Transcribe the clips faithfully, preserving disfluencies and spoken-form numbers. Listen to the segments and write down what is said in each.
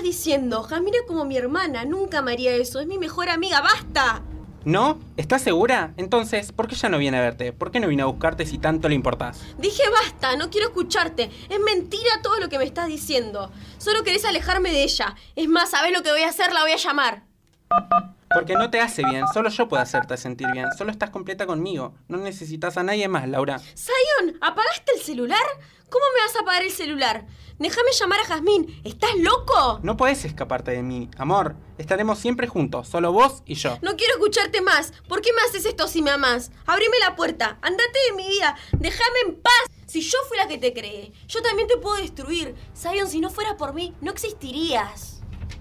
diciendo? Jazmín es como mi hermana, nunca me haría eso, es mi mejor amiga, ¡basta! ¿No? ¿Estás segura? Entonces, ¿por qué ella no viene a verte? ¿Por qué no viene a buscarte si tanto le importás? Dije basta, no quiero escucharte. Es mentira todo lo que me estás diciendo. Solo querés alejarme de ella. Es más, ¿sabés lo que voy a hacer? La voy a llamar. Porque no te hace bien, solo yo puedo hacerte sentir bien. Solo estás completa conmigo. No necesitas a nadie más, Laura. Zion, ¿apagaste el celular? ¿Cómo me vas a apagar el celular? Déjame llamar a Jazmín. ¿Estás loco? No podés escaparte de mí, amor. Estaremos siempre juntos, solo vos y yo. No quiero escucharte más. ¿Por qué me haces esto si me amás? Abrime la puerta. Andate de mi vida. Déjame en paz. Si yo fui la que te creé, yo también te puedo destruir. Zion, si no fuera por mí, no existirías.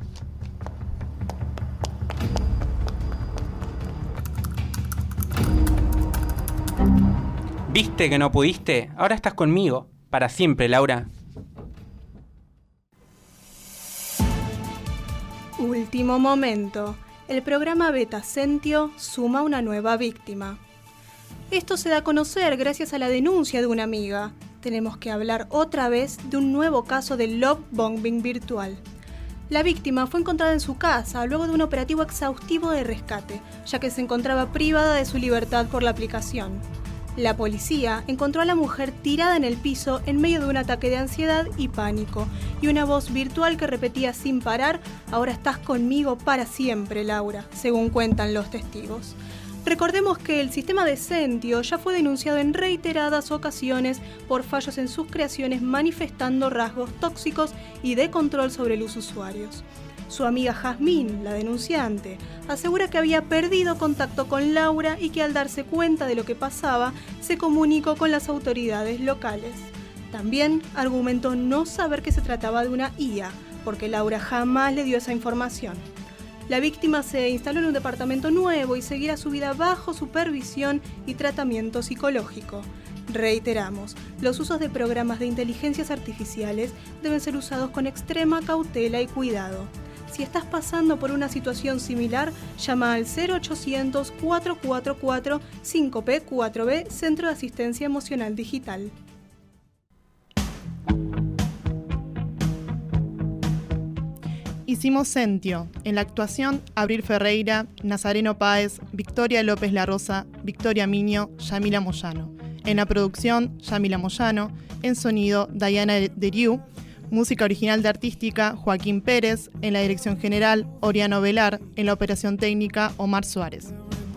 ¿Viste que no pudiste? Ahora estás conmigo. Para siempre, Laura. Último momento. El programa Beta Sentio suma una nueva víctima. Esto se da a conocer gracias a la denuncia de una amiga. Tenemos que hablar otra vez de un nuevo caso de love bombing virtual. La víctima fue encontrada en su casa luego de un operativo exhaustivo de rescate, ya que se encontraba privada de su libertad por la aplicación. La policía encontró a la mujer tirada en el piso en medio de un ataque de ansiedad y pánico, y una voz virtual que repetía sin parar: "Ahora estás conmigo para siempre, Laura", según cuentan los testigos. Recordemos que el sistema de Sentio ya fue denunciado en reiteradas ocasiones por fallos en sus creaciones manifestando rasgos tóxicos y de control sobre los usuarios. Su amiga Jazmín, la denunciante, asegura que había perdido contacto con Laura y que al darse cuenta de lo que pasaba, se comunicó con las autoridades locales. También argumentó no saber que se trataba de una I A, porque Laura jamás le dio esa información. La víctima se instaló en un departamento nuevo y seguirá su vida bajo supervisión y tratamiento psicológico. Reiteramos, los usos de programas de inteligencias artificiales deben ser usados con extrema cautela y cuidado. Si estás pasando por una situación similar, llama al cero ochocientos, cuatro cuatro cuatro, cinco P cuatro B, Centro de Asistencia Emocional Digital. Hicimos Sentio. En la actuación, Abril Ferreira, Nazareno Páez, Victoria López La Rosa, Victoria Miño, Yamila Moyano. En la producción, Yamila Moyano. En sonido, Diana Deriu. Música original de artística, Joaquín Pérez. En la dirección general, Oriano Velar. En la operación técnica, Omar Suárez.